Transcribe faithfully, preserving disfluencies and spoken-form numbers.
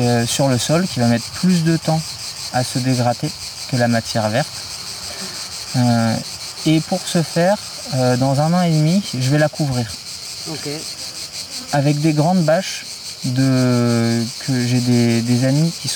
euh, sur le sol qui va mettre plus de temps à se dégrader que la matière verte. Euh, et pour ce faire, euh, dans un an et demi, je vais la couvrir. Okay. Avec des grandes bâches de, que j'ai des, des amis qui